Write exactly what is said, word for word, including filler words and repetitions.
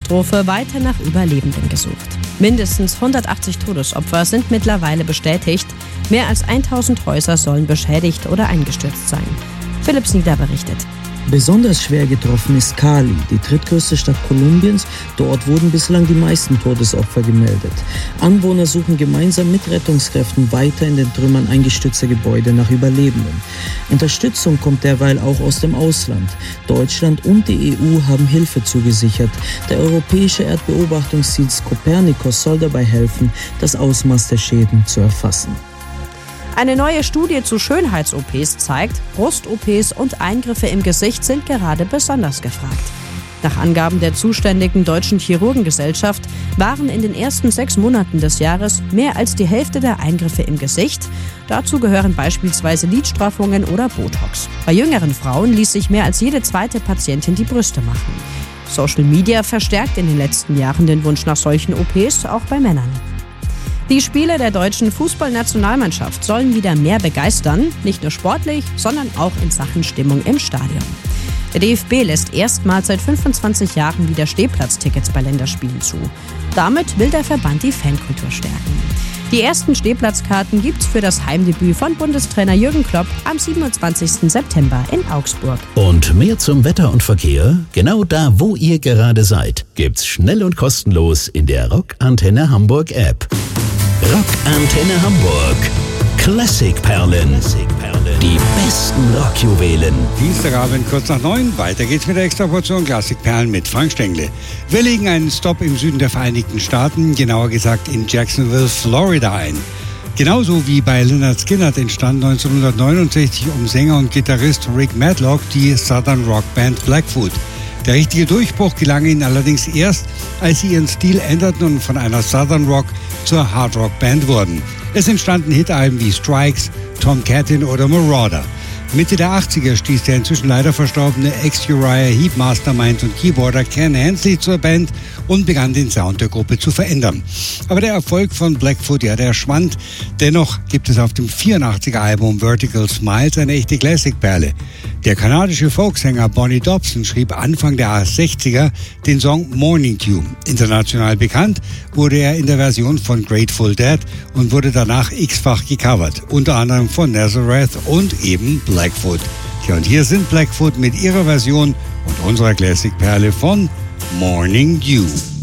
Flutkatastrophe weiter nach Überlebenden gesucht. Mindestens hundertachtzig Todesopfer sind mittlerweile bestätigt. Mehr als tausend Häuser sollen beschädigt oder eingestürzt sein. Philipp Snieder berichtet. Besonders schwer getroffen ist Cali, die drittgrößte Stadt Kolumbiens. Dort wurden bislang die meisten Todesopfer gemeldet. Anwohner suchen gemeinsam mit Rettungskräften weiter in den Trümmern eingestürzter Gebäude nach Überlebenden. Unterstützung kommt derweil auch aus dem Ausland. Deutschland und die E U haben Hilfe zugesichert. Der europäische Erdbeobachtungsdienst Copernicus soll dabei helfen, das Ausmaß der Schäden zu erfassen. Eine neue Studie zu Schönheits-O Ps zeigt, Brust-O Ps und Eingriffe im Gesicht sind gerade besonders gefragt. Nach Angaben der zuständigen Deutschen Chirurgengesellschaft waren in den ersten sechs Monaten des Jahres mehr als die Hälfte der Eingriffe im Gesicht. Dazu gehören beispielsweise Lidstraffungen oder Botox. Bei jüngeren Frauen ließ sich mehr als jede zweite Patientin die Brüste machen. Social Media verstärkt in den letzten Jahren den Wunsch nach solchen O Ps, auch bei Männern. Die Spiele der deutschen Fußballnationalmannschaft sollen wieder mehr begeistern, nicht nur sportlich, sondern auch in Sachen Stimmung im Stadion. Der D F B lässt erstmals seit fünfundzwanzig Jahren wieder Stehplatztickets bei Länderspielen zu. Damit will der Verband die Fankultur stärken. Die ersten Stehplatzkarten gibt's für das Heimdebüt von Bundestrainer Jürgen Klopp am siebenundzwanzigsten September in Augsburg. Und mehr zum Wetter und Verkehr? Genau da, wo ihr gerade seid, gibt's schnell und kostenlos in der Rock Antenne Hamburg App. Rock Antenne Hamburg. Klassikperlen. Die besten Rockjuwelen. Dienstagabend kurz nach neun. Weiter geht's mit der Extraportion Klassikperlen mit Frank Stengele. Wir legen einen Stopp im Süden der Vereinigten Staaten, genauer gesagt in Jacksonville, Florida ein. Genauso wie bei Lynyrd Skynyrd entstand neunzehnhundertneunundsechzig um Sänger und Gitarrist Rick Matlock die Southern Rock Band Blackfoot. Der richtige Durchbruch gelang ihnen allerdings erst, als sie ihren Stil änderten und von einer Southern Rock zur Hard Rock Band wurden. Es entstanden Hitalben wie Strikes, Tom Cattin oder Marauder. Mitte der achtziger stieß der inzwischen leider verstorbene Ex-Uriah Heep Mastermind und Keyboarder Ken Hensley zur Band und begann den Sound der Gruppe zu verändern. Aber der Erfolg von Blackfoot, ja, der schwand. Dennoch gibt es auf dem vierundachtziger Album Vertical Smiles eine echte Classic-Perle. Der kanadische Folksänger Bonnie Dobson schrieb Anfang der sechziger den Song Morning Dew. International bekannt wurde er in der Version von Grateful Dead und wurde danach x-fach gecovert, unter anderem von Nazareth und eben Blackfoot. Ja, und hier sind Blackfoot mit ihrer Version und unserer Classic-Perle von Morning Dew.